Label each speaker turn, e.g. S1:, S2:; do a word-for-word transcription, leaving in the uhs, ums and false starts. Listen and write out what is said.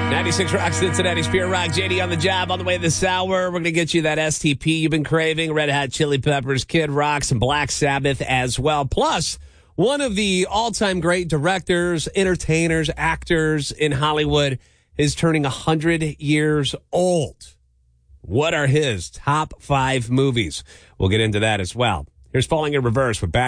S1: ninety-six Rock, Cincinnati's Pure Rock. J D on the job on the way this hour. We're going to get you that S T P you've been craving. Red Hot Chili Peppers, Kid Rock, some Black Sabbath as well. Plus, one of the all-time great directors, entertainers, actors in Hollywood is turning one hundred years old. What are his top five movies? We'll get into that as well. Here's Falling in Reverse with Back.